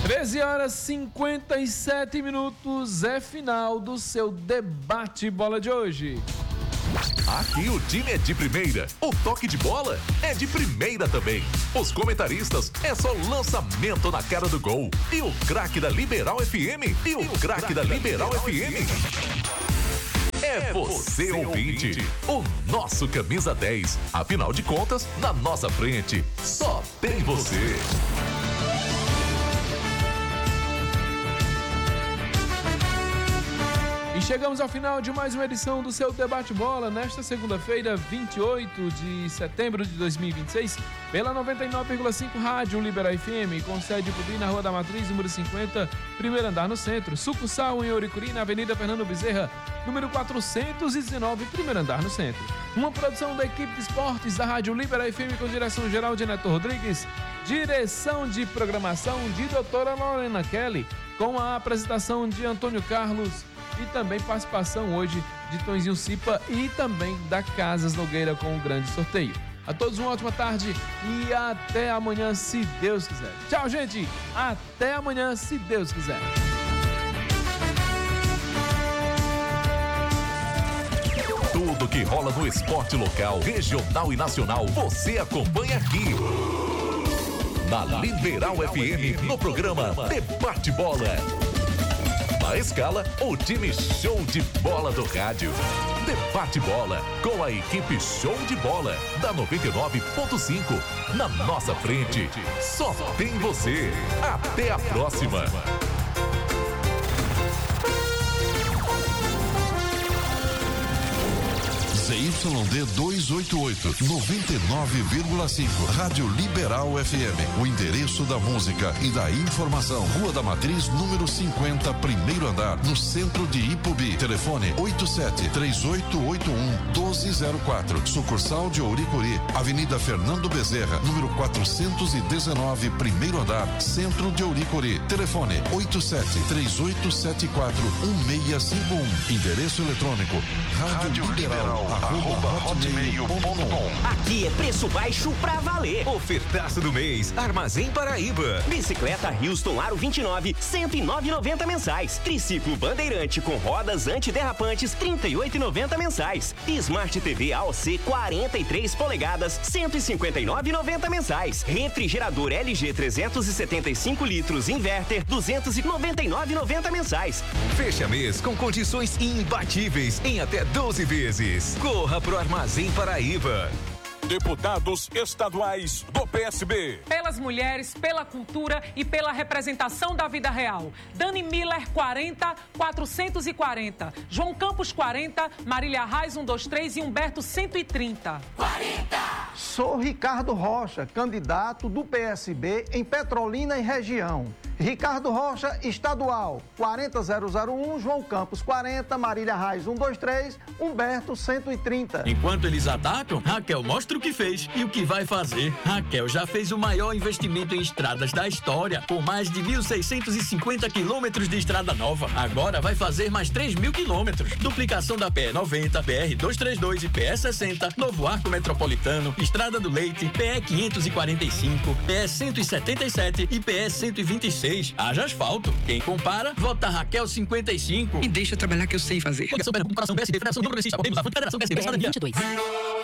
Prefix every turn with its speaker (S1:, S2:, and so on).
S1: 13h57, é final do seu debate bola de hoje.
S2: Aqui o time é de primeira, o toque de bola é de primeira também. Os comentaristas é só lançamento na cara do gol. E o craque da Liberal FM, é você, ouvinte, o nosso camisa 10. Afinal de contas, na nossa frente, só tem você.
S1: E chegamos ao final de mais uma edição do seu Debate Bola, nesta segunda-feira, 28 de setembro de 2026, pela 99,5 Rádio Liberal FM, com sede em Pudim, na Rua da Matriz, número 50, primeiro andar no centro, sucursal em Ouricuri, na Avenida Fernando Bezerra, número 419, primeiro andar no centro. Uma produção da equipe de esportes da Rádio Liberal FM, com direção geral de Neto Rodrigues, direção de programação de doutora Lorena Kelly, com a apresentação de Antônio Carlos, e também participação hoje de Tonzinho Cipa e também da Casas Nogueira com o grande sorteio. A todos uma ótima tarde e até amanhã, se Deus quiser. Tchau, gente! Até amanhã, se Deus quiser.
S2: Tudo que rola no esporte local, regional e nacional, você acompanha aqui. Na Liberal FM, no programa Debate Bola. Na escala, o time show de bola do rádio. Debate Bola, com a equipe show de bola da 99.5. Na nossa frente, só tem você. Até a próxima.
S3: ZYD 288, 99,5. Rádio Liberal FM. O endereço da música e da informação. Rua da Matriz, número 50, primeiro andar, no centro de Ipubi. Telefone 87-3881-1204. Sucursal de Ouricuri. Avenida Fernando Bezerra, número 419, primeiro andar, centro de Ouricuri. Telefone 87-3874-1651. Endereço eletrônico Rádio Liberal. @hotmail.com.
S4: Aqui é preço baixo pra valer. Ofertaço do mês, Armazém Paraíba. Bicicleta Houston Aro 29, 109,90 mensais. Triciclo Bandeirante com rodas antiderrapantes, 38,90 mensais. Smart TV AOC 43 polegadas, 159,90 mensais. Refrigerador LG 375 litros Inverter, 299,90 mensais.
S2: Fecha mês com condições imbatíveis em até 12 vezes. Corra pro Armazém Paraíba.
S5: Deputados estaduais do PSB.
S6: Pelas mulheres, pela cultura e pela representação da vida real. Dani Miller, 40, 440. João Campos, 40. Marília Reis, 123 e Humberto, 130.
S7: 40! Sou Ricardo Rocha, candidato do PSB em Petrolina e região. Ricardo Rocha, estadual, 40001, João Campos, 40, Marília Reis, 123, Humberto, 130.
S8: Enquanto eles atacam, Raquel mostra o que fez e o que vai fazer. Raquel já fez o maior investimento em estradas da história, com mais de 1.650 quilômetros de estrada nova. Agora vai fazer mais 3.000 quilômetros. Duplicação da PE 90, BR 232 e PE 60, Novo Arco Metropolitano, Estrada do Leite, PE 545, PE 177 e PE 126. Haja asfalto. Quem compara, vota Raquel 55.
S9: E deixa eu trabalhar que eu sei fazer.
S8: Comparação PSB, Federação Não Progressista, Podemos, Federação PSB,
S9: 22.